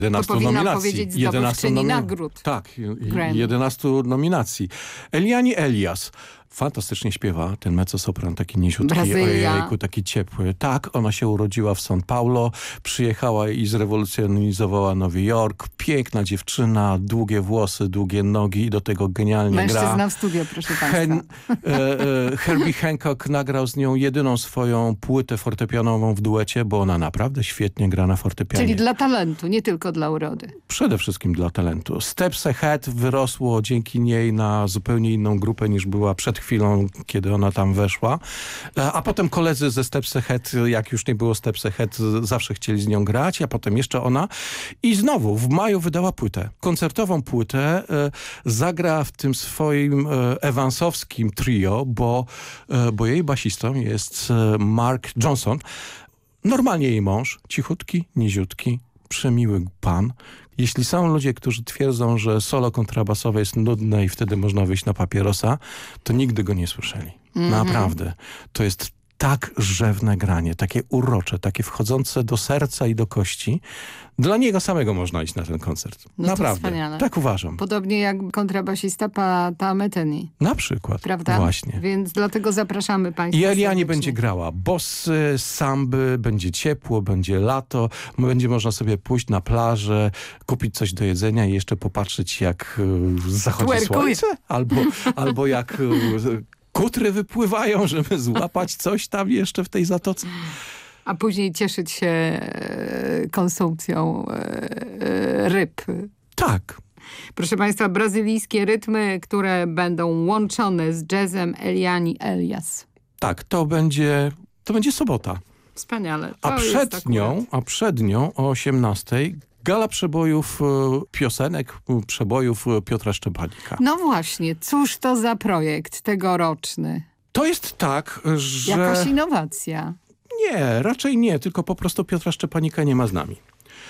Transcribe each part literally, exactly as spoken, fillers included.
jedenastu powinna nominacji. powiedzieć jedenastu zdobywczyni nomi- nagród. Tak, Grammy. jedenastu nominacji. Eliani Elias. Fantastycznie śpiewa, ten mezzosopran taki niziutki, Brazylia. ojejku, taki ciepły. Tak, ona się urodziła w São Paulo, przyjechała i zrewolucjonizowała Nowy Jork. Piękna dziewczyna, długie włosy, długie nogi i do tego genialnie Mężczyzna gra. w studio, proszę państwa. Hen, e, e, Herbie Hancock nagrał z nią jedyną swoją płytę fortepianową w duecie, bo ona naprawdę świetnie gra na fortepianie. Czyli dla talentu, nie tylko dla urody. Przede wszystkim dla talentu. Steps Ahead wyrosło dzięki niej na zupełnie inną grupę niż była przed chwilą, kiedy ona tam weszła. A potem koledzy ze Steps Ahead, jak już nie było Steps Ahead, zawsze chcieli z nią grać, a potem jeszcze ona. I znowu w maju wydała płytę. Koncertową płytę. Zagra w tym swoim evansowskim trio, bo, bo jej basistą jest Mark Johnson. Normalnie jej mąż, cichutki, niziutki, przemiły pan. Jeśli są ludzie, którzy twierdzą, że solo kontrabasowe jest nudne i wtedy można wyjść na papierosa, to nigdy go nie słyszeli. Mm-hmm. Naprawdę. To jest tak rzewne granie, takie urocze, takie wchodzące do serca i do kości. Dla niego samego można iść na ten koncert. No Naprawdę. To wspaniale. Tak uważam. Podobnie jak kontrabasista Pata Metheny. Na przykład. Prawda? Właśnie. Więc dlatego zapraszamy państwa I Eliani serdecznie. będzie grała bossy, samby, będzie ciepło, będzie lato, będzie można sobie pójść na plażę, kupić coś do jedzenia i jeszcze popatrzeć, jak y, zachodzi Twerkuje. słońce, albo, albo jak y, kutry wypływają, żeby złapać coś tam jeszcze w tej zatoce. A później cieszyć się e, konsumpcją e, e, ryb. Tak. Proszę państwa, brazylijskie rytmy, które będą łączone z jazzem Eliani Elias. Tak, to będzie, to będzie sobota. Wspaniale. A To jest przed akurat- nią, a przed nią o osiemnastej gala przebojów e, piosenek, e, przebojów e, Piotra Szczepanika. No właśnie, cóż to za projekt tegoroczny? To jest tak, że... Jakaś innowacja. Nie, raczej nie, tylko po prostu Piotra Szczepanika nie ma z nami.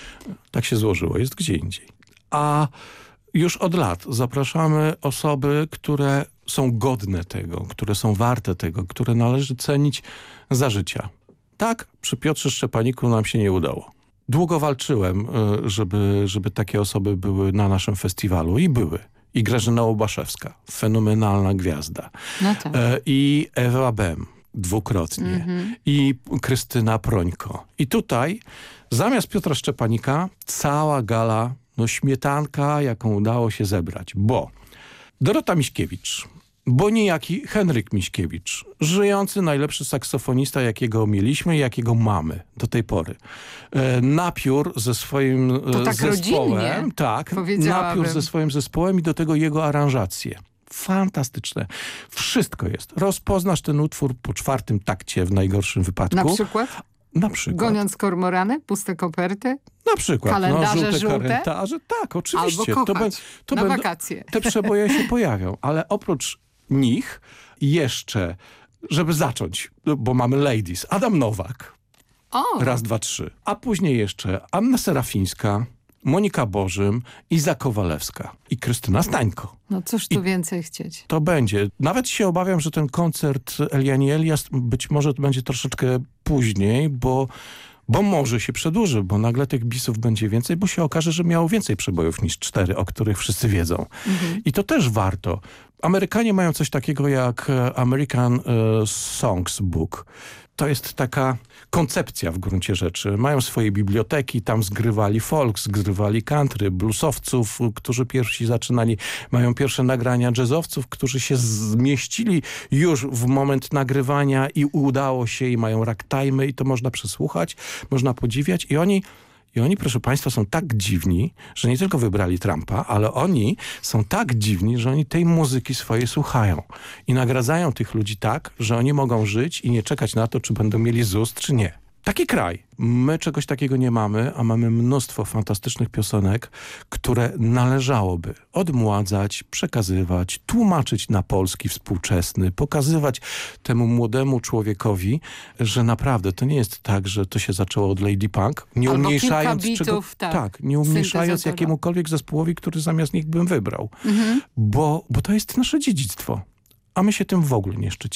Tak się złożyło, jest gdzie indziej. A już od lat zapraszamy osoby, które są godne tego, które są warte tego, które należy cenić za życia. Tak, przy Piotrze Szczepaniku nam się nie udało. Długo walczyłem, żeby, żeby takie osoby były na naszym festiwalu i były. I Grażyna Łobaszewska, fenomenalna gwiazda. No tak. E, I Ewa Bem, dwukrotnie. Mm-hmm. I Krystyna Prońko. I tutaj zamiast Piotra Szczepanika cała gala, no śmietanka, jaką udało się zebrać. Bo Dorota Miśkiewicz, bo niejaki Henryk Miśkiewicz, żyjący najlepszy saksofonista, jakiego mieliśmy i jakiego mamy do tej pory. E, napiór ze swoim To tak zespołem. rodzinnie, Tak, powiedziałabym. napiór ze swoim zespołem i do tego jego aranżacje. Fantastyczne. Wszystko jest. Rozpoznasz ten utwór po czwartym takcie w najgorszym wypadku. Na przykład? Na przykład. Goniąc kormorany? Puste koperty? Na przykład. Kalendarze no, żółte, żółte? kalendarze. Tak, oczywiście. Albo to kochać to na będą, wakacje. Te przeboje się pojawią. Ale oprócz nich jeszcze, żeby zacząć, bo mamy ladies, Adam Nowak. O! Raz, dwa, trzy. A później jeszcze Anna Serafińska, Monika Bożym, Iza Kowalewska i Krystyna Stańko. No cóż tu I więcej chcieć. To będzie. Nawet się obawiam, że ten koncert Eliani Elias być może będzie troszeczkę później, bo, bo może się przedłuży, bo nagle tych bisów będzie więcej, bo się okaże, że miało więcej przebojów niż cztery, o których wszyscy wiedzą. Mhm. I to też warto. Amerykanie mają coś takiego jak American uh, Songs Book. To jest taka koncepcja w gruncie rzeczy. Mają swoje biblioteki, tam zgrywali folk, zgrywali country, bluesowców, którzy pierwsi zaczynali. Mają pierwsze nagrania jazzowców, którzy się zmieścili już w moment nagrywania i udało się i mają ragtime'y i to można przesłuchać, można podziwiać i oni I oni, proszę państwa, są tak dziwni, że nie tylko wybrali Trumpa, ale oni są tak dziwni, że oni tej muzyki swojej słuchają. I nagradzają tych ludzi tak, że oni mogą żyć i nie czekać na to, czy będą mieli Z U S, czy nie. Taki kraj. My czegoś takiego nie mamy, a mamy mnóstwo fantastycznych piosenek, które należałoby odmładzać, przekazywać, tłumaczyć na polski współczesny, pokazywać temu młodemu człowiekowi, że naprawdę to nie jest tak, że to się zaczęło od Lady Punk, nie Albo umniejszając kilka czego, bitów, tak, tak, nie umniejszając jakiemukolwiek zespołowi, który zamiast nich bym wybrał. Mhm. Bo, bo to jest nasze dziedzictwo, a my się tym w ogóle nie szczycimy.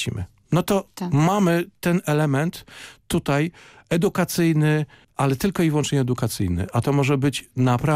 no to Tak. mamy ten element tutaj edukacyjny, ale tylko i wyłącznie edukacyjny. A to może być naprawdę